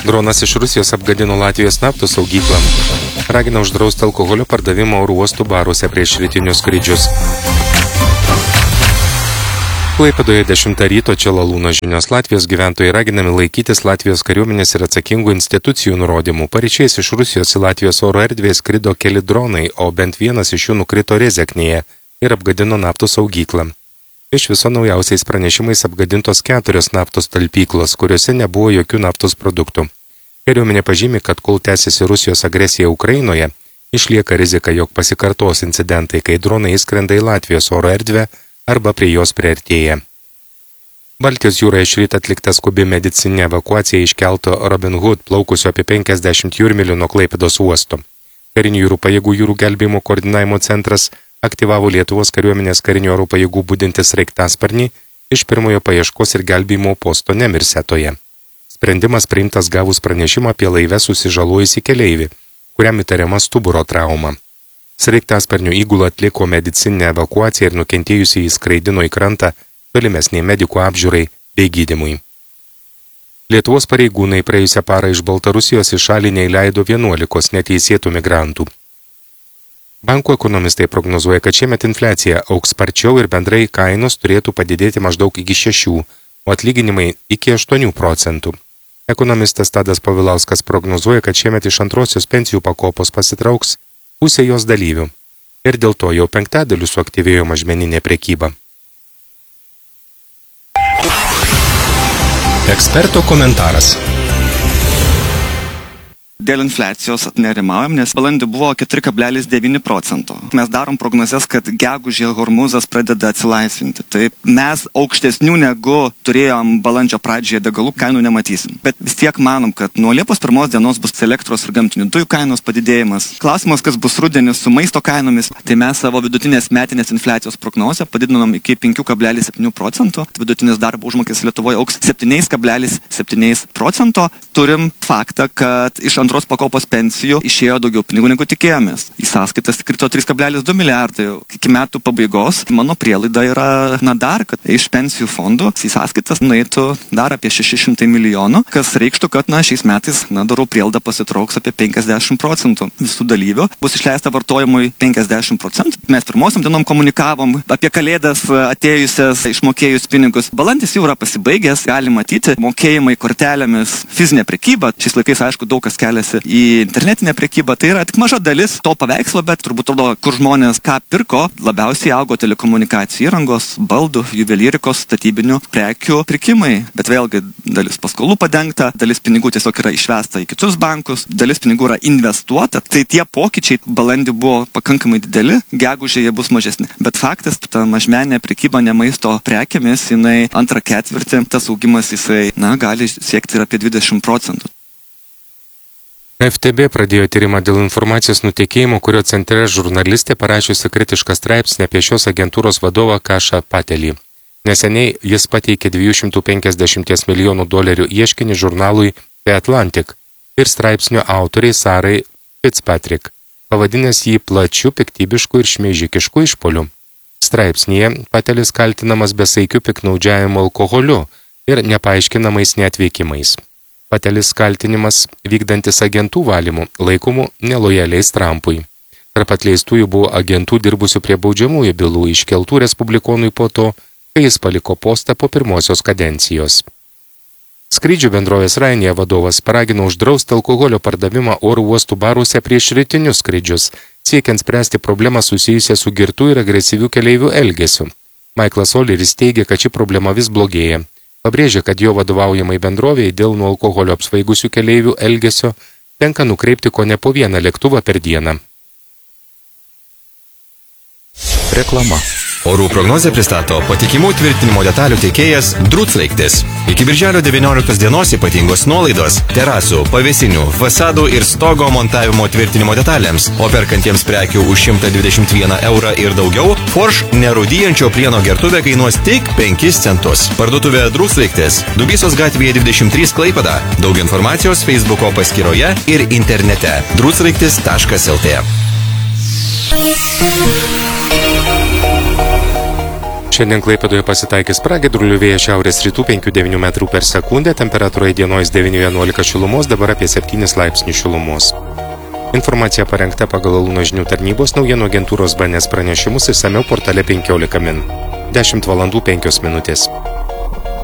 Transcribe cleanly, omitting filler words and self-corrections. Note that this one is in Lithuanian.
Dronas iš Rusijos apgadino Latvijos naftos saugyklą. Ragina uždrausti alkoholio pardavimą oro uostų baruose prieš rytinius skrydžius. Klaipėdoje 10 ryto čia Lalūno žinios. Latvijos gyventojai raginami laikytis Latvijos kariuomenės ir atsakingų institucijų nurodymų. Paryčiais iš Rusijos į Latvijos oro erdvę skrido keli dronai, o bent vienas iš jų nukrito Rezeknėje ir apgadino naftos saugyklą. Iš viso naujausiais pranešimais apgadintos 4 naftos talpyklos, kuriuose nebuvo jokių naftos produktų. Kariuomenė pažymi, kad kol tęsiasi Rusijos agresija Ukrainoje, išlieka rizika, jog pasikartos incidentai, kai dronai įskrenda į Latvijos oro erdvę arba prie jos priartėja. Baltijos jūroje šįryt atlikta skubi medicininė evakuacija iškelto Robin Hood plaukusio apie 50 jūrmylių nuo Klaipėdos uosto. Karinių jūrų pajėgų jūrų gelbėjimo koordinavimo centras aktyvavo Lietuvos kariuomenės karinių oro pajėgų budintis sraigtasparnį iš pirmojo paieškos ir gelbėjimo posto Nemirsetoje. Sprendimas priimtas gavus pranešimą apie laive susižalojusį keleivį, kuriam įtariama stuburo trauma. Sraigtasparnių įgula atliko medicininę evakuaciją ir nukentėjusį įskraidino į krantą tolimesniai medikų apžiūrai bei gydymui. Lietuvos pareigūnai praėjusią parą iš Baltarusijos į šalį neįleido 11 neteisėtų migrantų. Bankų ekonomistai prognozuoja, kad šiemet infliacija augs sparčiau ir bendrai kainos turėtų padidėti maždaug iki 6, o atlyginimai iki 8%. Ekonomistas Tadas Povilauskas prognozuoja, kad šiemet iš antrosios pensijų pakopos pasitrauks pusė jos dalyvių ir dėl to jau 5% suaktyvėjo mažmeninė prekyba. Eksperto komentaras. Dėl infliacijos nerimaujam, nes balandį buvo 4,9%. Mes darom prognozes, kad gegužė hormuzas pradeda atsilaisvinti. Tai mes aukštesnių negu turėjom balandžio pradžioje degalų kainų nematysim. Bet vis tiek manom, kad nuo Liepos 1 dienos bus elektros ir gamtinių dujų kainos padidėjimas. Klausimas, kas bus rudenį su maisto kainomis. Tai mes savo vidutinės metinės infliacijos prognozę padidinom iki 5,7%. Vidutinis darbo užmokestis Lietuvoje augs 7,7%. Turim faktą, kad iš antros pakopos pensijų išėjo daugiau pinigų negu tikėjomės. Į sąskaitas krito 3,2 milijardai. Iki metų pabaigos mano prielaida yra, dar, kad iš pensijų fondų į sąskaitas nueitų dar apie 600 milijonų, kas reikštų, kad šiais metais, darau prielaidą, pasitrauks apie 50% visų dalyvių. Bus išleista vartojimui 50%. Mes pirmosiom dienom komunikavom apie kalėdas atėjusias, išmokėjus pinigus. Balandis jau yra pasibaigęs, gali matyti mokėjimai kortelėmis, fizinė prekyba. Šiais laikais, aišku, daug kas keliasi į internetinę prekybą. Tai yra tik maža dalis to paveikslo, bet turbūt rodo, kur žmonės ką pirko. Labiausiai augo telekomunikacijų įrangos, baldų, juvelyrikos, statybinių prekių pirkimai. Bet vėlgi dalis paskolų padengta, dalis pinigų tiesiog yra išvesta į kitus bankus, dalis pinigų yra investuota. Tai tie pokyčiai balandį buvo pakankamai dideli, gegužėje bus mažesni. Bet faktas, ta mažmeninė prekyba ne maisto prekėmis, jinai antrą ketvirtį, tas augimas jisai, gali siekti ir apie 20%. FTB pradėjo tyrimą dėl informacijos nutekėjimo, kurio centre žurnalistė parašiusi kritišką straipsnį apie šios agentūros vadovą Kašą Patelį. Neseniai jis pateikė $250 milijonų ieškinį žurnalui The Atlantic ir straipsnio autoriai Sarai Fitzpatrick, pavadinęs jį plačiu, piktybišku ir šmeižikišku išpuoliu. Straipsnyje Patelis kaltinamas besaikiu piktnaudžiavimu alkoholiu ir nepaaiškinamais neatvykimais. Patelis kaltinimas vykdantis agentų valymų laikomų nelojaliais Trumpui. Tarp atleistųjų buvo agentų dirbusių prie baudžiamųjų bylų iškeltų respublikonui po to, kai jis paliko postą po pirmosios kadencijos. Skrydžių bendrovės Ryanair vadovas paragino uždrausti alkoholio pardavimą oro uostų baruose prieš rytinius skrydžius, siekiant spręsti problemą susijusią su girtų ir agresyvių keleivių elgesiu. Michaelas Oliveris teigia, kad ši problema vis blogėja. Pabrėžė, kad jo vadovaujamai bendrovėjai dėl nuo alkoholio apsvaigusių keleivių elgesio tenka nukreipti kone po vieną lėktuvą per dieną. Reklama. Orų prognozę pristato patikimų tvirtinimo detalių tiekėjas Druclaiktis. Iki birželio 19 dienos ypatingos nuolaidos terasų, pavėsinių, fasadų ir stogo montavimo tvirtinimo detalėms, o perkantiems prekių už 121 eurą ir daugiau, Forš nerūdyjančio plieno gertuvė kainuos tik 5 centus. Parduotuvė Druclaiktis, Dubysos gatvėje 23 Klaipėda. Daug informacijos Facebooko paskyroje ir internete druclaiktis.lt. Šiandien Klaipėdoje pasitaikys pragiedrulių, vėjas šiaurės rytų 5-9 metrų per sekundę, temperatūra įdienojus 9-11 šilumos, dabar apie 7 laipsnių šilumos. Informacija parengta pagal Alūno žinių tarnybos naujienų agentūros BNS pranešimus išsamiau portale 15 min. 10 valandų 5 minutės.